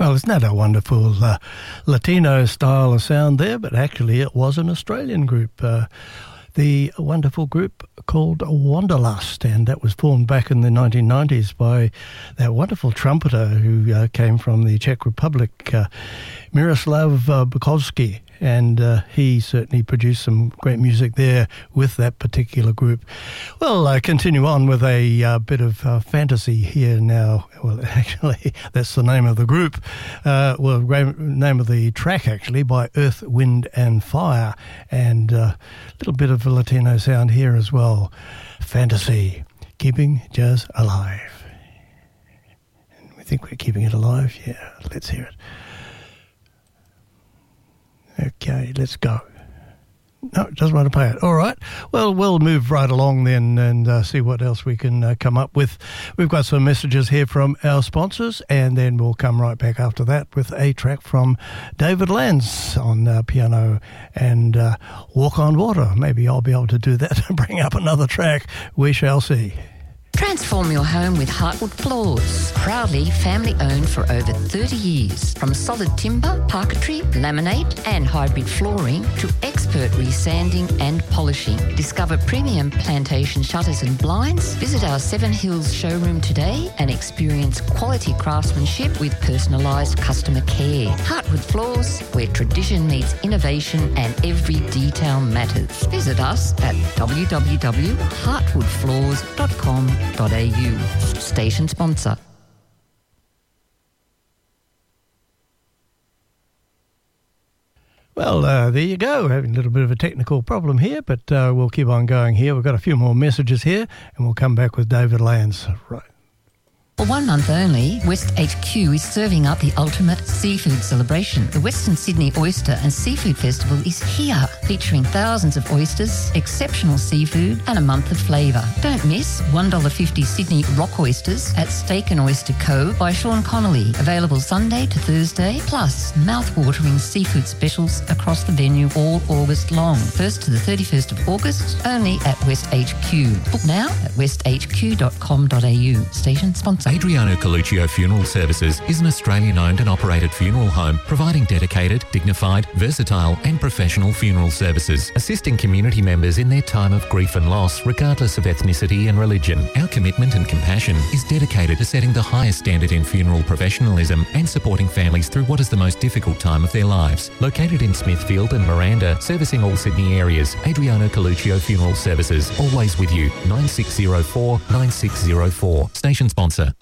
Well, isn't that a wonderful Latino style of sound there? But actually it was an Australian group, the wonderful group called Wanderlust, and that was formed back in the 1990s by that wonderful trumpeter who came from the Czech Republic, Miroslav Bukovsky. And he certainly produced some great music there with that particular group. Well, continue on with a bit of fantasy here now. Well, actually, that's the name of the group. Name of the track, actually, by Earth, Wind and Fire. And a little bit of a Latino sound here as well. Fantasy, keeping jazz alive. And we think we're keeping it alive? Yeah, let's hear it. Okay, let's go. No, it doesn't want to play it. All right. Well, we'll move right along then and see what else we can come up with. We've got some messages here from our sponsors, and then we'll come right back after that with a track from David Lanz on piano and Walk on Water. Maybe I'll be able to do that and bring up another track. We shall see. Transform your home with Heartwood Floors. Proudly family-owned for over 30 years. From solid timber, parquetry, laminate and hybrid flooring to expert resanding and polishing. Discover premium plantation shutters and blinds. Visit our Seven Hills showroom today and experience quality craftsmanship with personalised customer care. Heartwood Floors, where tradition meets innovation and every detail matters. Visit us at www.heartwoodfloors.com.au. Station sponsor. Well, there you go. Having a little bit of a technical problem here, but we'll keep on going here. We've got a few more messages here, and we'll come back with David Lanz. Right. For 1 month only, West HQ is serving up the ultimate seafood celebration. The Western Sydney Oyster and Seafood Festival is here, featuring thousands of oysters, exceptional seafood and a month of flavour. Don't miss $1.50 Sydney rock oysters at Steak and Oyster Co. by Sean Connolly. Available Sunday to Thursday, plus mouth-watering seafood specials across the venue all August long. 1st to the 31st of August, only at West HQ. Book now at westhq.com.au. Station sponsor. Adriano Coluccio Funeral Services is an Australian-owned and operated funeral home providing dedicated, dignified, versatile and professional funeral services, assisting community members in their time of grief and loss regardless of ethnicity and religion. Our commitment and compassion is dedicated to setting the highest standard in funeral professionalism and supporting families through what is the most difficult time of their lives. Located in Smithfield and Miranda, servicing all Sydney areas, Adriano Coluccio Funeral Services, always with you. 9604 9604. Station sponsor.